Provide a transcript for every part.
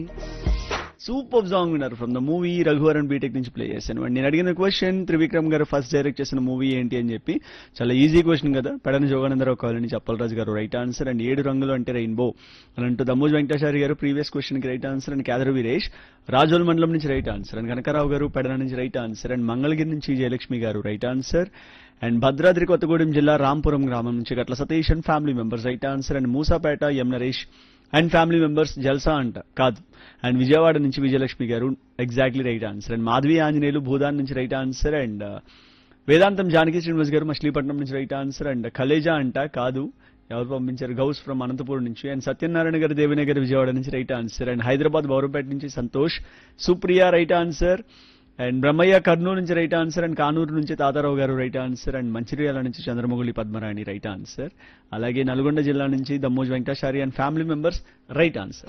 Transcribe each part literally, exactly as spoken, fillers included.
Super song ఉన్నారు from the movie Raghuvaran BTech నుంచి play చేశాను అండ్ నేను అడిగిన క్వశ్చన్ త్రివిక్రమ్ గారు ఫస్ట్ డైరెక్ట్ చేసిన మూవీ ఏంటి అని చెప్పి చాలా ఈజీ క్వశ్చన్ కదా. పెడన జోగానందరావు కాలనీ చప్పలరాజు గారు రైట్ ఆన్సర్ అండ్ ఏడు రంగులు అంటే రెయిన్బో అని అంటూ దమ్మోజ్ వెంకటాచారి గారు ప్రీవియస్ క్వశ్చన్ కి right answer and Kedar Veeresh Razole మండలం నుంచి రైట్ ఆన్సర్ అండ్ కనకారావు గారు పెడన నుంచి రైట్ ఆన్సర్ అండ్ మంగళగిరి నుంచి జయలక్ష్మి గారు right answer and Bhadradri Kothagudem జిల్లా రాంపురం గ్రామం నుంచి గట్ల Satish and family members right answer and Moosapet M Naresh and family members జల్సా అంట కాదు అండ్ విజయవాడ నుంచి విజయలక్ష్మి గారు exactly right answer and Madhavi Anjaneyulu Bhoodan నుంచి రైట్ ఆన్సర్ అండ్ వేదాంతం జానకి శ్రీనివాస్ గారు మచిలీపట్నం నుంచి రైట్ ఆన్సర్ అండ్ కలేజా అంట కాదు ఎవరు పంపించారు గౌస్ ఫ్రమ్ అనంతపురం నుంచి అండ్ సత్యనారాయణ గారు దేవినగర్ విజయవాడ నుంచి right answer and Hyderabad Bowrampet నుంచి Santosh Supriya right answer and Brahmaiah Kurnool నుంచి రైట్ ఆన్సర్ అండ్ కానూరు నుంచి తాతారావు గారు రైట్ ఆన్సర్ అండ్ మంచిర్యాల నుంచి చంద్రమౌళి పద్మరాణి రైట్ ఆన్సర్ అలాగే నల్గొండ జిల్లా నుంచి Dammoj Venkatachari and family members right answer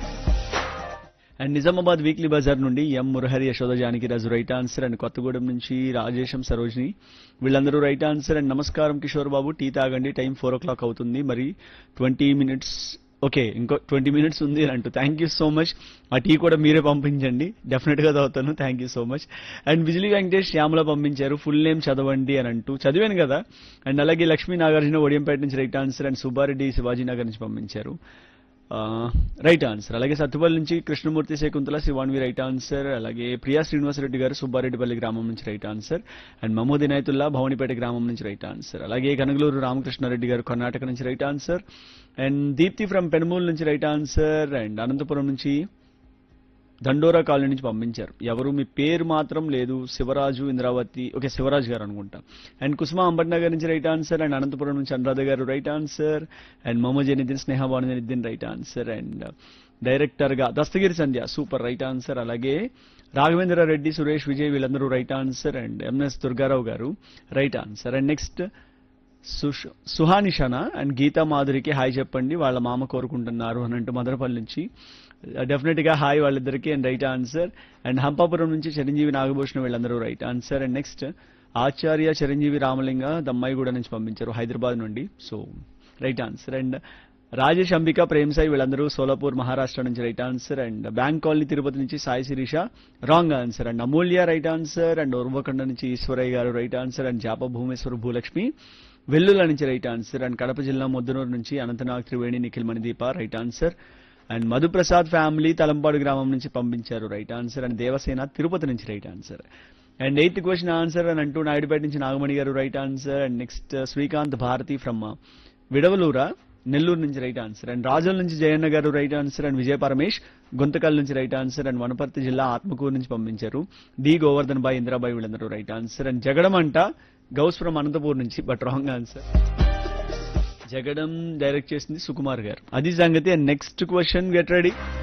and Nizamabad weekly Bazar నుండి ఎం Murahari Yashoda Janakiraju right answer and Kothagudem నుంచి రాజేశం సరోజిని వీళ్ళందరూ రైట్ ఆన్సర్ అండ్ నమస్కారం కిషోర్ బాబు టీ తాగండి టైం ఫోర్ ఓ క్లాక్ అవుతుంది మరి ట్వంటీ మినిట్స్ ఓకే ఇంకో ట్వంటీ మినిట్స్ ఉంది అని అంటూ థ్యాంక్ యూ సో మచ్ ఆ టీ కూడా మీరే పంపించండి డెఫినెట్ గా చదువుతాను thank you so much and Bijli Venkatesh Shyamala పంపించారు ఫుల్ నేమ్ చదవండి అని అంటూ చదివాను కదా అండ్ అలాగే లక్ష్మీ నాగార్జున ఒడియంపేట నుంచి right answer and Subbareddy Shivaji Nagar నుంచి పంపించారు రైట్ ఆన్సర్ అలాగే సత్తుపల్లి నుంచి కృష్ణమూర్తి శకుంతల శివాన్వి రైట్ ఆన్సర్ అలాగే ప్రియా శ్రీనివాసరెడ్డి గారు సుబ్బారెడ్డిపల్లి గ్రామం నుంచి right answer and Mahmood Inayatullah Bhavanipeta గ్రామం నుంచి రైట్ ఆన్సర్ అలాగే కనగలూరు రామకృష్ణారెడ్డి గారు కర్ణాటక నుంచి right answer and Deepti from పెనుమూలు నుంచి రైట్ ఆన్సర్ అండ్ అనంతపురం నుంచి దండోరా కాలనీ నుంచి పంపించారు ఎవరు మీ పేరు మాత్రం లేదు శివరాజు ఇంద్రావతి ఓకే శివరాజు గారు అనుకుంటా అండ్ కుసుమ అంబట్నగర్ నుంచి రైట్ ఆన్సర్ అండ్ అనంతపురం నుంచి అనురాధ గారు right answer and Mohammed Janiddin Sneha బానుద్దీన్ right answer and director గా దస్తగిరి సంధ్య సూపర్ రైట్ ఆన్సర్ అలాగే రాఘవేంద్ర రెడ్డి సురేష్ విజయ్ వీళ్ళందరూ right answer and MS Durgarao గారు right answer and next సుహానిషానా and Gita మాధురికి hi చెప్పండి వాళ్ళ మామ కోరుకుంటున్నారు అని అంటూ మదనపల్లి నుంచి డెఫినెట్ గా హాయ్ వాళ్ళిద్దరికి and right answer and Hampapuram నుంచి చిరంజీవి నాగభూషణం వీళ్ళందరూ రైట్ ఆన్సర్ అండ్ నెక్స్ట్ ఆచార్య చిరంజీవి రామలింగ దమ్మాయిగూడ నుంచి పంపించారు హైదరాబాద్ నుండి so right answer and Rajesh Ambika Prem Sai వీళ్ళందరూ సోలాపూర్ మహారాష్ట్ర నుంచి right answer and bank colony Tirupati నుంచి Sai Sirisha wrong answer and Amulya right answer and Uravakonda నుంచి ఈశ్వరయ్య గారు right answer and జాప Bhumeshwara Bhulakshmi Vellula నుంచి రైట్ ఆన్సర్ అండ్ కడప జిల్లా ముద్దనూరు నుంచి Anantnag Triveni Nikhil Manideepa right answer and Madhu Prasad family Talampadu గ్రామం నుంచి పంపించారు right answer and Devasena Tirupati నుంచి right answer and eighth question answer అని అంటూ నాయుడుపేట నుంచి నాగమణి గారు right answer and next Srikanth Bharati from విడవలూరా Nellore నుంచి రైట్ ఆన్సర్ అండ్ రాజుల నుంచి జయన్న గారు రైట్ ఆన్సర్ అండ్ విజయ పరమేష్ గుంతకల్ నుంచి రైట్ ఆన్సర్ అండ్ వనపర్తి జిల్లా ఆత్మకూరు నుంచి పంపించారు డి గోవర్ధన్ బాయ్ ఇందిరాబాయి వీళ్ళందరూ రైట్ ఆన్సర్ అండ్ జగడం అంట గౌస్ ఫ్రమ్ అనంతపూర్ నుంచి but wrong answer Jagadam direct చేసింది సుకుమార్ గారు అది సంగతి and next question get ready